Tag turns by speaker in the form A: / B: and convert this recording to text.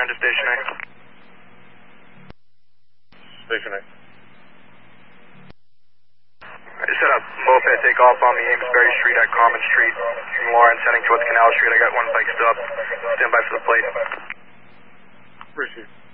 A: to Station A.
B: Station A.
A: I just had a moped take off on me, Amesbury Street at Common Street from Lawrence heading towards Canal Street. I got one bike stop. Stand by for the plate.
B: Appreciate it.